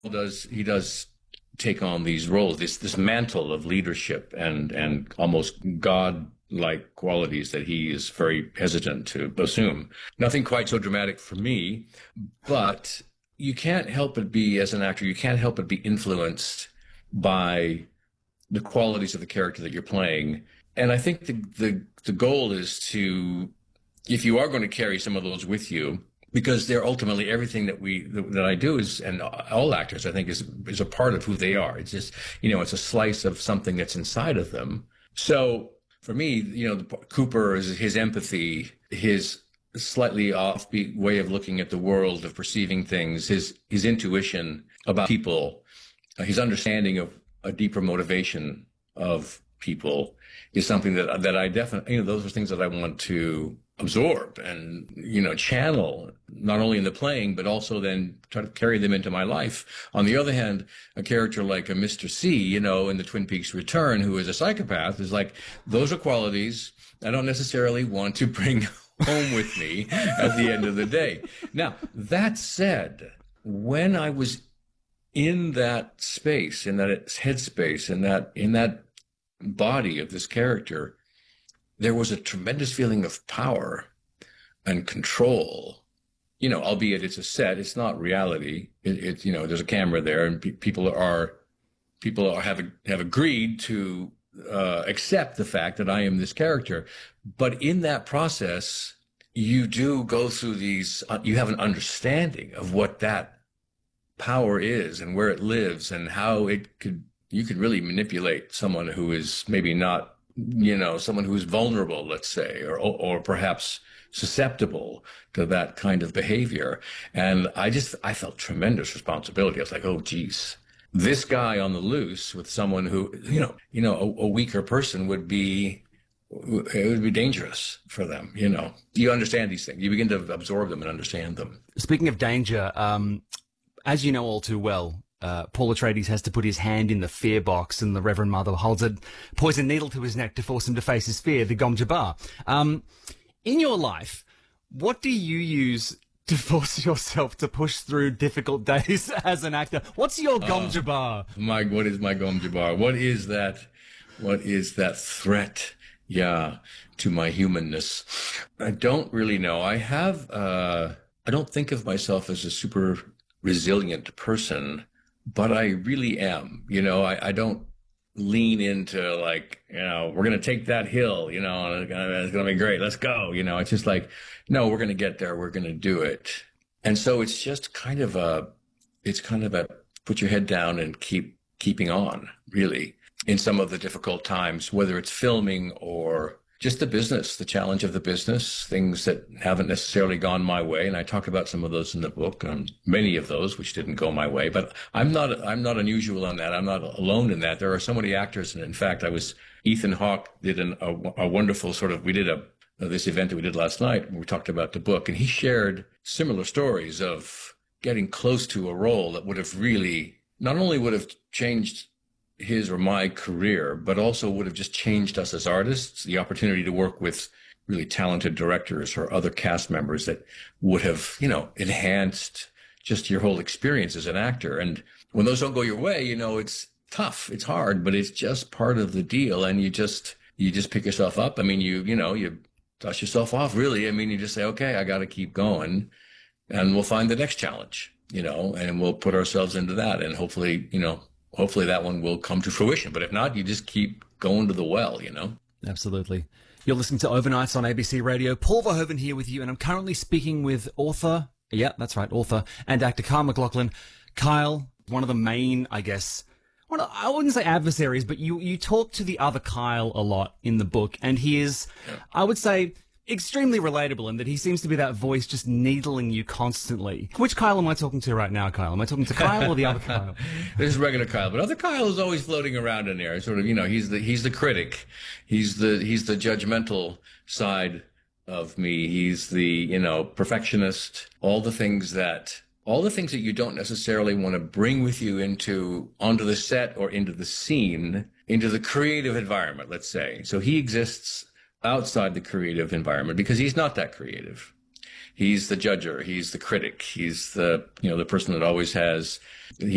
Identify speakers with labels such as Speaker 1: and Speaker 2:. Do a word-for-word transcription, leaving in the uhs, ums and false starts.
Speaker 1: does he does take on these roles, this this mantle of leadership and and almost god-like qualities that he is very hesitant to assume. Nothing quite so dramatic for me, but you can't help but be, as an actor, you can't help but be influenced by the qualities of the character that you're playing. And I think the the, the goal is to, if you are going to carry some of those with you, because they're ultimately everything that we that I do is, and all actors I think is is a part of who they are. It's just, you know, it's a slice of something that's inside of them. So for me, you know, the, Cooper is his empathy, his slightly offbeat way of looking at the world, of perceiving things, his his intuition about people, uh, his understanding of a deeper motivation of people is something that that I definitely, you know, those are things that I want to absorb and, you know, channel, not only in the playing, but also then try to carry them into my life. On the other hand, a character like a Mister C, you know, in the Twin Peaks Return, who is a psychopath, is like, those are qualities I don't necessarily want to bring home with me at the end of the day. Now, that said, when I was in that space, in that headspace, in that, in that body of this character, there was a tremendous feeling of power and control, you know, albeit it's a set, it's not reality. It, it you know, there's a camera there, and pe- people are, people are, have, have agreed to uh, accept the fact that I am this character. But in that process, you do go through these, uh, you have an understanding of what that power is and where it lives and how it could, you could really manipulate someone who is maybe not, you know, someone who's vulnerable, let's say, or or perhaps susceptible to that kind of behavior. And I just, I felt tremendous responsibility. I was like, oh, geez, this guy on the loose with someone who, you know, you know, a, a weaker person would be, it would be dangerous for them. You know, you understand these things. You begin to absorb them and understand them.
Speaker 2: Speaking of danger, um, as you know all too well, Uh, Paul Atreides has to put his hand in the fear box, and the Reverend Mother holds a poison needle to his neck to force him to face his fear, the Gom Jabbar. Um, in your life, what do you use to force yourself to push through difficult days as an actor? What's your Gom
Speaker 1: Uh,
Speaker 2: Jabbar?
Speaker 1: my, what is my Gom Jabbar? What is that? What is that threat? Yeah, to my humanness. I don't really know. I have, uh, I don't think of myself as a super resilient person, but I really am. You know, I, I don't lean into like, you know, we're going to take that hill, you know, and it's going to be great. Let's go. You know, it's just like, no, we're going to get there. We're going to do it. And so it's just kind of a, it's kind of a put your head down and keep keeping on, really, in some of the difficult times, whether it's filming or just the business, the challenge of the business, things that haven't necessarily gone my way. And I talk about some of those in the book, um, many of those which didn't go my way. But I'm not, I'm not unusual on that. I'm not alone in that. There are so many actors. And in fact, I was, Ethan Hawke did an, a, a wonderful sort of, we did a, uh, this event that we did last night, we talked about the book, and he shared similar stories of getting close to a role that would have really, not only would have changed his or my career, but also would have just changed us as artists, the opportunity to work with really talented directors or other cast members that would have, you know, enhanced just your whole experience as an actor. And when those don't go your way, you know, it's tough, it's hard, but it's just part of the deal. And you just, you just pick yourself up. I mean, you, you know, you dust yourself off, really. I mean, you just say, okay, I got to keep going, and we'll find the next challenge, you know, and we'll put ourselves into that. And hopefully, you know, hopefully that one will come to fruition. But if not, you just keep going to the well, you know?
Speaker 2: Absolutely. You're listening to Overnights on A B C Radio. Paul Verhoeven here with you, and I'm currently speaking with author, yeah, that's right, author, and actor Kyle MacLachlan. Kyle, one of the main, I guess, one of, I wouldn't say adversaries, but you, you talk to the other Kyle a lot in the book, and he is, yeah. I would say, extremely relatable in that he seems to be that voice just needling you constantly. Which Kyle am I talking to right now, Kyle? Am I talking to Kyle or the other Kyle?
Speaker 1: This is regular Kyle, but other Kyle is always floating around in there. Sort of, you know, he's the he's the critic, he's the he's the judgmental side of me. He's the, you know, perfectionist. All the things that all the things that you don't necessarily want to bring with you into onto the set or into the scene, into the creative environment. Let's say. So he exists outside the creative environment because he's not that creative. He's the judger. He's the critic. He's the, you know, the person that always has, he